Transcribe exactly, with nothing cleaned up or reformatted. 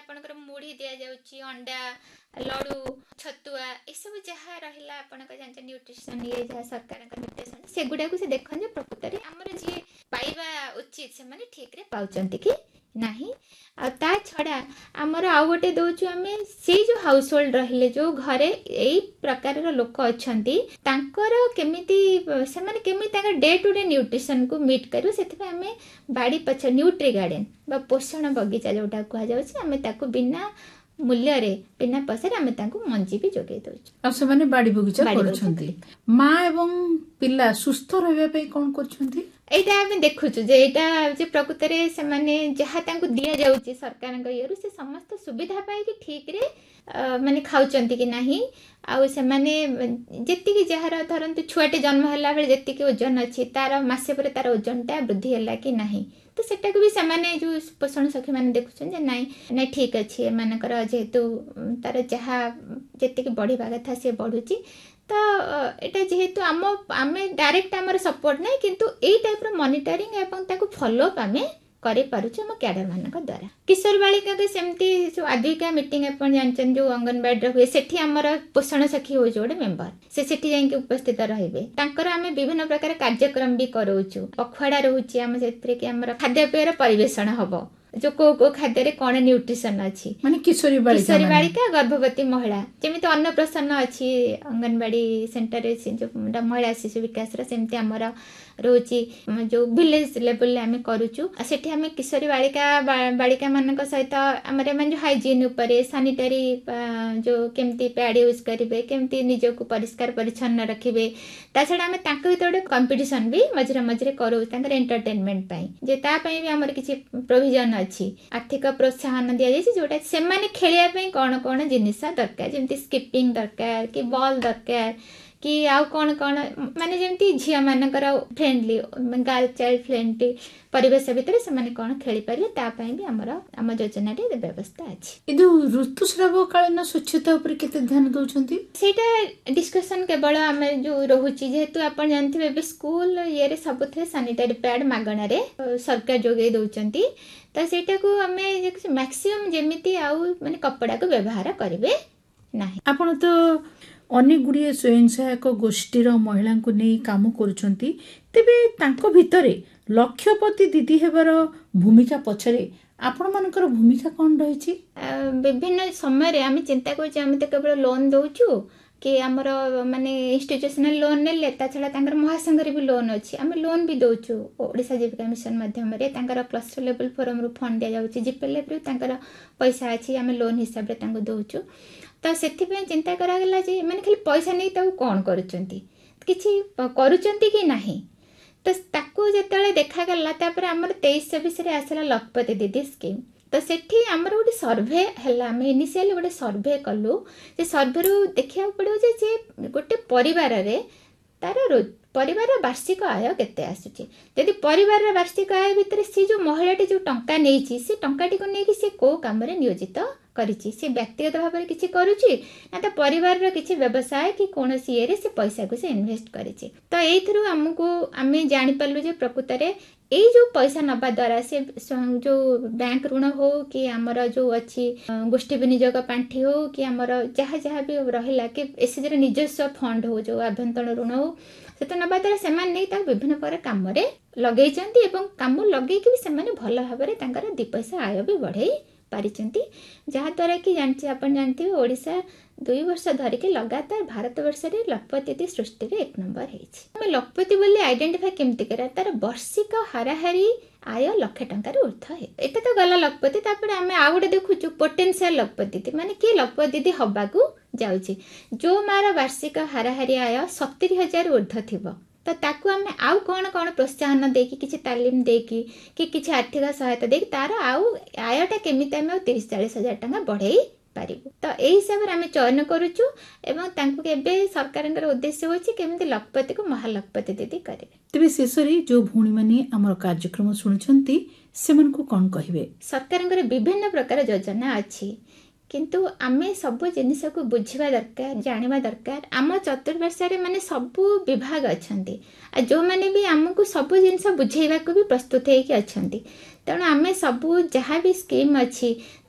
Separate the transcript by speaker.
Speaker 1: आपणकर मुढ़ी दिया जाउची अंडा लडू छतुआ ए सब जहाँ रहिला आपणकर जान न्यूट्रिशन ये जहाँ सरकार न्यूट्रिशन सेगुडा को से देखन जे प्रकृत रे हमर जे पाइबा उचित से माने ठीक रे पाउचंती कि नहीं आ ता छड़ा आमर आउ गोटे दउछु आमे से जो हाउस होल्ड रहिले जो घरे एई प्रकार रो लोक अछंती तांकर केमिति से माने केमिति तांकर डे टू डे न्यूट्रिशन को मीट करू सेति आमे बाड़ी पछ न्यूट्री गार्डन बा पोषण बगीचा जोटा कुआ जाउछि आमे ताको बिना मूल्य रे बिना पैसा रे आमे ताको मंजी भी जोगे दउछु
Speaker 2: अब से माने बाड़ी बगीचा करछंती मां एवं पिल्ला सुस्थ रहबे पे कोन करछंती
Speaker 1: एटा आमे देखुछु जे एटा जे प्रकृत रे से माने जहा तांको दिया जाउछि सरकार के येरु से समस्त सुविधा पाई कि ठीक रे माने खाउचंती कि नाही आ से माने जेति कि जहार धरंतु छुआटे जन्म हला बेले जेति कि ओजन अछि तार मासे पर तार ओजनटा वृद्धि हला कि नाही तो सेटा को भी सामान्य जो पोषण सखी माने देखुछन जे नाही नाही ठीक अछि मानकर जेतु तार जहा जेति कि बढी भाग था से बढुची तो एटा जेहेतु आम आमे डायरेक्ट हमर सपोर्ट नै किंतु एई टाइप रो मॉनिटरिंग एवं ताको फॉलो अप आमे करे पारुछु हम कैडर मानक द्वारा किशोर बालिका के सेमती जो आदिका मीटिंग अपन जानचन जो अंगनवाड़ी रे हुए सेठी हमर पोषण सखी हो जोडे मेंबर से सेठी जाई के उपस्थित रहिबे तांकर आमे विभिन्न प्रकार कार्यक्रम भी करोछु पखवाड़ा रहउची हम सेत्रे के हमर खाद्य पेयर परिवेषण हबो जो को को खाद्य रे कोन न्यूट्रिशन अछि
Speaker 2: माने किशोरी बालिका
Speaker 1: किशोरी बालिका गर्भवती महिला जेमिति अन्नप्रसन अछि अंगनवाड़ी सेंटर रे जो महिला शिशु विकास रा सेमति हमर रोची जो विलेज लेवल आमे करूछु सेठी आमे किशोरी बालिका बालिका मानक सहित हमरे मन जो हाइजीन ऊपर सैनिटरी जो केमती पैड यूज करिवे केमती निजो को परिष्कार परिच्छन्न रखिबे ता छडा आमे तांको वितोडे कंपटीशन भी मजरे मजरे करू तांकर एंटरटेनमेंट पई जे ता पई भी हमर किछि प्रोविजन अछि आर्थिक प्रोत्साहन दिया जाय जोटा से माने खेलिया पई कोन कोन जिनिस दरकार जेमती स्किपिंग दरकार कि बॉल दरकार कि आउ कौन कौन माने जेमती झिया मानकर फ्रेंडली गर्ल चाइल्ड फ्रेंडली परिवेश भितर से माने कौन खेली पारे ता पई भी हमर हम योजना रे व्यवस्था अछि
Speaker 2: इदु ऋतुस्राव कालीन स्वच्छता ऊपर केते ध्यान दउछंती
Speaker 1: सेटा डिस्कशन केवल हम जो रहउची जेहेतु आपण जानथिबे बे स्कूल ये रे सबथे सैनिटरी पैड मागणा रे सरकार जोगे दउचंती त सेटा को हमें मैक्सिमम जेमिति आउ माने कपड़ा को व्यवहार करिवे नाही
Speaker 2: आपण तो अनेक गुड़िए स्वयं सहायक गोष्ठीर महिला को नहीं काम करुछंती तेबे तांको भितरे लक्ष्यपति दीदी हेबार भूमिका पछरे आपण मानकर भूमिका कोन रहिछि
Speaker 1: विभिन्न समय रे आमे चिंता करछि आमे त केवल लोन दउछु कि हमर माने इंस्टीट्यूशनल लोन नेले ता छला तांकर महासंघ रे भी लोन अछि आमे लोन भी दउछु ओडिसा जीविका मिशन माध्यम रे तांकर क्लस्टर लेवल फोरम रो फंड दिया जाउछि जीपीएल रे तांकर पैसा अछि आमे लोन हिसाब रे तांको दउछु तो सेथि पे चिंता करा गेला जे माने खाली पैसा नै ताऊ कोन करूचंती किछि करूचंती कि नाही तो ताको जेतले देखा गला तापर हमर तेईस चौबीस रे आसला लखपति दीदी स्कीम तो सेठी हमर गोटे सर्वे हला हम इनिशियली गोटे सर्वे कलु जे सर्वे रो देखिया पड़ो जे जे गोटे परिवार रे तार परिवार वार्षिक आय केते आसुची यदि परिवार वार्षिक आय भितर से जो महिलाटी जो टंका नेछि से टंकाटी को नेकी से को काम रे नियोजित करिछि से व्यक्तिगत भाव में किछि करूछि ना त परिवार रो किछि व्यवसाय कि कोनोसी एरे से पैसा को से इन्वेस्ट करिछि तो एथरु हमको आमे जानि पल्लु जे प्रकृत रे ए जो पैसा नबा द्वारा से जो बैंक ऋण हो कि हमर जो अछि गोष्ठी विनियोग पांठी हो कि हमर जहा जहा भी रहिला कि एसएज रे निजस्व फंड हो जो आभ्यंतर ऋण हो सेत नबा द्वारा सेमान नै ता विभिन्न प्रकार काम रे लगै चंती एवं काम लगै कि सेमाने भलो भाबरे तांकर दि पैसा आय भी बढ़ै पारिचंती जहाँ द्वारा कि जानछि आपण जानथि ओडिसा दुई वर्ष धरि के लगातार भारत वर्ष रे लखपति सृष्टि रे एक नंबर हेछि हम लखपति बोली आइडेंटिफाई केमति करा तार वार्षिक हाराहारी आय लाख टंका रे ऊर्ध्व हे एटा तो गला लखपति तापर हमें आ गुडे देखुछु पोटेंशियल लखपति माने के लखपति दीदी हबाकू जाउछि जो मार वार्षिक हाराहारी आय सत्तर हजार ऊर्ध्व थिबो तो ताकू आम आउ कौन कौन प्रोत्साहन देकी किछि तालीम देकी कि किछि आर्थिक सहायता देकी तार आउ आयटा केमिति आम तीस चालीस हजार टंका बढ़ाई पारिबु तो एही हिसाब रे आम चयन करूछु एवं तांकु केबे सरकारंकर उद्देश्य होछि केमिति लखपति को महालखपति दीदी करिवे
Speaker 2: तबे शेषरी जो भूणी माने हमर कार्यक्रम सुनछंती सेमन को कोन कहिवे
Speaker 1: सरकारंकर विभिन्न प्रकार योजना अछि किंतु आमे सब जिनिस को बुझिबा दरकार जानिबा दरकार आम चतुर्वर्षरे माने सब विभाग अछंती आ जो माने भी हमको सब जिनिस बुझेबा को भी प्रस्तुत हेकि अछंती तेणु आमे सब जहाँ भी स्कीम अच्छी